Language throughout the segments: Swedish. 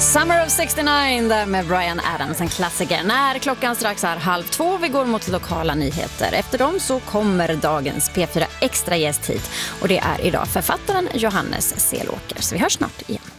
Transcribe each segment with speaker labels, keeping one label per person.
Speaker 1: Summer of 69 där med Bryan Adams, en klassiker. När klockan strax är 1:30, vi går mot lokala nyheter. Efter dem så kommer dagens P4 Extra gäst hit. Och det är idag författaren Johannes Selåker. Så vi hörs snart igen.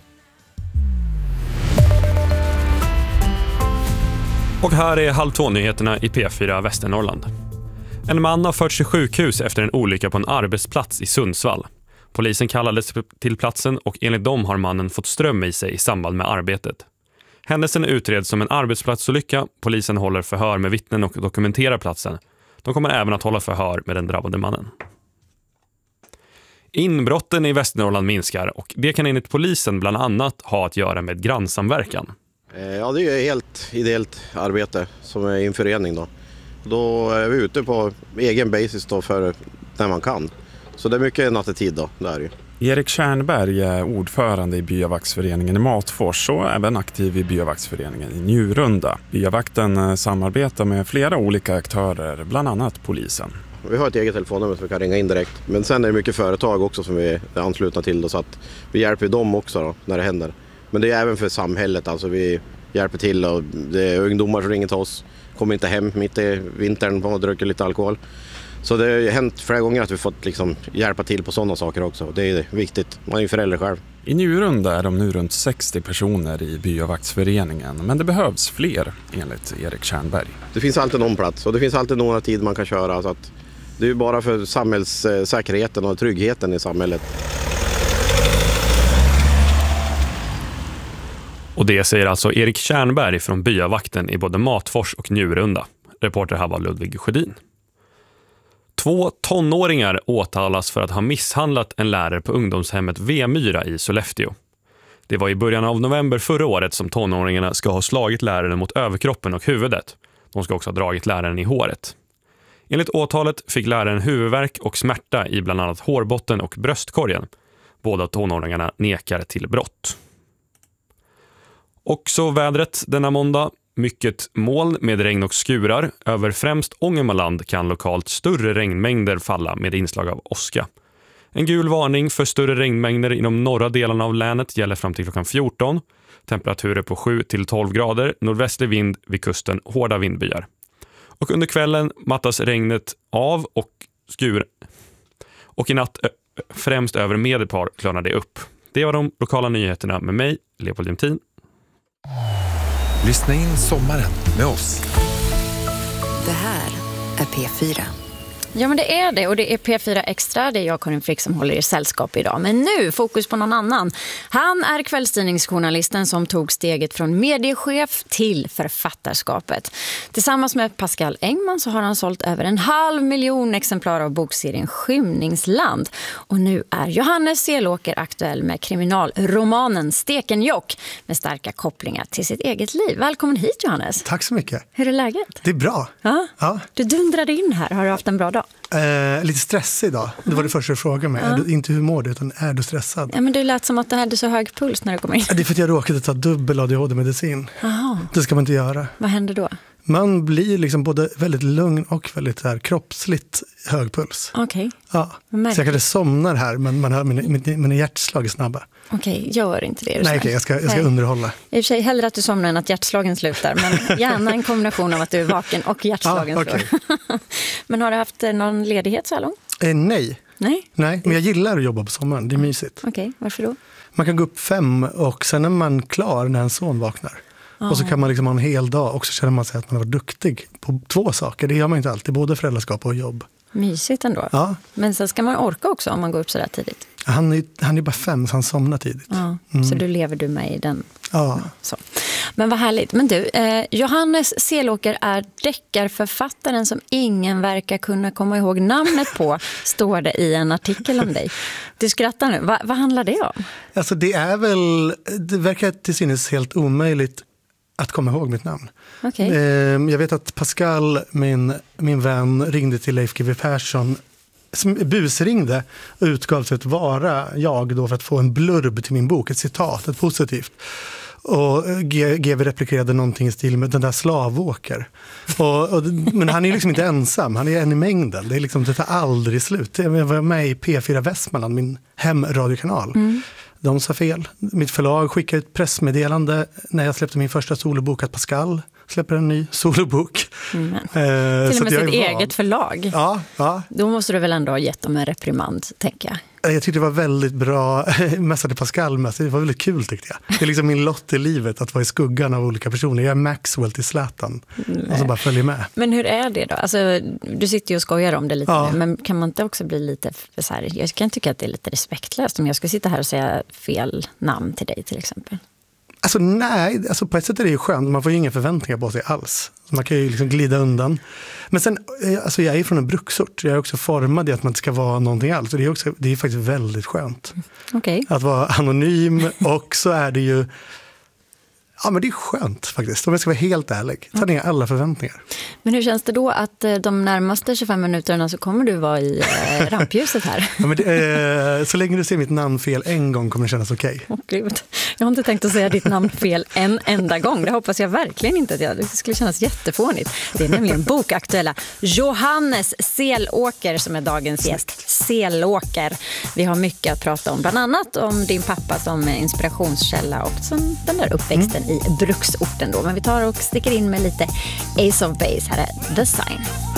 Speaker 2: Och här är 1:30-nyheterna i P4 Västernorrland. En man har förts till sjukhus efter en olycka på en arbetsplats i Sundsvall. Polisen kallades till platsen och enligt dem har mannen fått ström i sig i samband med arbetet. Händelsen utreds som en arbetsplatsolycka. Polisen håller förhör med vittnen och dokumenterar platsen. De kommer även att hålla förhör med den drabbade mannen. Inbrotten i Västernorrland minskar och det kan enligt polisen bland annat ha att göra med grannsamverkan.
Speaker 3: Ja, det är helt ideellt arbete som är i en förening då. Då är vi ute på egen basis då för när man kan. Så det är mycket nattetid då, där ju.
Speaker 4: Erik Tjärnberg är ordförande i byavaktsföreningen i Matfors och även aktiv i byavaktsföreningen i Njurunda. Byavakten samarbetar med flera olika aktörer, bland annat polisen.
Speaker 3: Vi har ett eget telefonnummer som vi kan ringa in direkt. Men sen är det mycket företag också som vi är anslutna till då, så att vi hjälper dem också då, när det händer. Men det är även för samhället, alltså vi hjälper till och det är ungdomar som ringer till oss. Kommer inte hem mitt i vintern och dricker lite alkohol. Så det har hänt flera gånger att vi fått liksom hjälpa till på sådana saker också. Det är viktigt, man är ju förälder själv.
Speaker 4: I Njurunda är de nu runt 60 personer i byavaktsföreningen, men det behövs fler enligt Erik Tjärnberg.
Speaker 3: Det finns alltid någon plats och det finns alltid några tid man kan köra. Så att det är ju bara för samhällssäkerheten och tryggheten i samhället.
Speaker 2: Och det säger alltså Erik Tjärnberg från byavakten i både Matfors och Njurunda. Reporter här var Ludvig Sjödin. 2 tonåringar åtalas för att ha misshandlat en lärare på ungdomshemmet Vemyra i Sollefteå. Det var i början av november förra året som tonåringarna ska ha slagit läraren mot överkroppen och huvudet. De ska också ha dragit läraren i håret. Enligt åtalet fick läraren huvudvärk och smärta i bland annat hårbotten och bröstkorgen. Båda tonåringarna nekar till brott. Också vädret denna måndag. Mycket moln med regn och skurar. Över främst Ångermanland kan lokalt större regnmängder falla med inslag av åska. En gul varning för större regnmängder inom norra delarna av länet gäller fram till klockan 14. Temperaturer på 7-12 grader, nordvästlig vind vid kusten, hårda vindbyar. Och under kvällen mattas regnet av och i natt främst över Medelpad klarnar det upp. Det var de lokala nyheterna med mig, Leopold Jemtin.
Speaker 5: Lyssna in sommaren med oss.
Speaker 6: Det här är P4.
Speaker 1: Ja, men det är det, och det är P4 Extra. Det är jag, Karin Frick, som håller i sällskap idag. Men nu, fokus på någon annan. Han är kvällstidningsjournalisten som tog steget från mediechef till författarskapet. Tillsammans med Pascal Engman så har han sålt över 500 000 exemplar av bokserien Skymningsland. Och nu är Johannes Selåker aktuell med kriminalromanen Stekenjokk med starka kopplingar till sitt eget liv. Välkommen hit, Johannes.
Speaker 7: Tack så mycket.
Speaker 1: Hur är läget?
Speaker 7: Det är bra.
Speaker 1: Ja?
Speaker 7: Ja.
Speaker 1: Du dundrade in här. Har du haft en bra dag?
Speaker 7: Lite stressig idag. Det var det första du frågade mig. Inte hur mår du, utan är du stressad?
Speaker 1: Ja, men det lät som att du hade så hög puls när du kom in.
Speaker 7: Det är för att jag råkade ta dubbel ADHD-medicin.
Speaker 1: Aha.
Speaker 7: Det ska man inte göra.
Speaker 1: Vad händer då?
Speaker 7: Man blir liksom både väldigt lugn och väldigt här, kroppsligt hög puls.
Speaker 1: Okej.
Speaker 7: Ja. Så jag kanske somnar här, men man hör mina hjärtslag är snabba.
Speaker 1: Okej, gör inte det.
Speaker 7: Nej, jag ska underhålla.
Speaker 1: I och för sig hellre att du somnar än att hjärtslagen slutar. Men gärna en kombination av att du är vaken och hjärtslagen slår. Men har du haft någon ledighet så här långt?
Speaker 7: Nej. Nej, men jag gillar att jobba på sommaren. Det är mysigt.
Speaker 1: Okej, varför då?
Speaker 7: Man kan gå upp 5 och sen är man klar när en son vaknar. Och så kan man liksom ha en hel dag och så känner man sig att man var duktig på 2 saker. Det gör man inte alltid, både föräldraskap och jobb.
Speaker 1: Mysigt ändå.
Speaker 7: Ja.
Speaker 1: Men sen ska man orka också om man går upp så där tidigt.
Speaker 7: Han är bara 5 så han somnar tidigt.
Speaker 1: Ja, så du lever med i den.
Speaker 7: Ja.
Speaker 1: Så. Men vad härligt. Men du, Johannes Selåker är deckarförfattaren som ingen verkar kunna komma ihåg namnet på, står det i en artikel om dig. Du skrattar nu. Vad handlar det om? Alltså
Speaker 7: det verkar till synes helt omöjligt att komma ihåg mitt namn.
Speaker 1: Okay.
Speaker 7: Jag vet att Pascal, min vän, ringde till Leif GW Persson, busringde och utgav sig att vara jag då för att få en blurb till min bok, ett citat, ett positivt. Och GW replikerade någonting i stil med den där slavåker. Men han är liksom inte ensam, han är en i mängden. Det tar aldrig slut. Jag var med i P4 Västmanland, min hemradiokanal. De sa fel. Mitt förlag skickade ett pressmeddelande när jag släppte min första solobok att Pascal släpper en ny solobok.
Speaker 1: Till och med sitt eget förlag.
Speaker 7: Ja.
Speaker 1: Då måste du väl ändå ha gett dem en reprimand, tänker jag.
Speaker 7: Jag tyckte det var väldigt bra mässade Pascal. Det var väldigt kul, tyckte jag. Det är liksom min lott i livet att vara i skuggan av olika personer. Jag är Maxwell till Zlatan. Och så bara följer med.
Speaker 1: Men hur är det då? Alltså, du sitter ju och skojar om det lite nu. Men kan man inte också bli lite så här... Jag kan tycka att det är lite respektlöst om jag ska sitta här och säga fel namn till dig till exempel.
Speaker 7: Alltså nej, alltså på ett sätt är det ju skönt. Man får ju inga förväntningar på sig alls. Så man kan ju liksom glida undan. Men sen, alltså jag är från en bruksort. Jag är också formad i att man inte ska vara någonting alls. Och det är faktiskt väldigt skönt.
Speaker 1: Okay.
Speaker 7: Att vara anonym. Och så är det ju... Ja, men det är skönt faktiskt. Om jag ska vara helt ärlig. Ta ner alla förväntningar.
Speaker 1: Men hur känns det då att de närmaste 25 minuterna så kommer du vara i rampljuset här?
Speaker 7: Ja, men så länge du ser mitt namn fel en gång kommer det kännas okej.
Speaker 1: Gud. Jag har inte tänkt att säga ditt namn fel en enda gång. Det hoppas jag verkligen inte. Det skulle kännas jättefånigt. Det är nämligen bokaktuella Johannes Selåker som är dagens gäst. Selåker. Vi har mycket att prata om. Bland annat om din pappa som inspirationskälla och som den där uppväxten i bruksorten då. Men vi tar och sticker in med lite Ace of Base. Här är The Sign.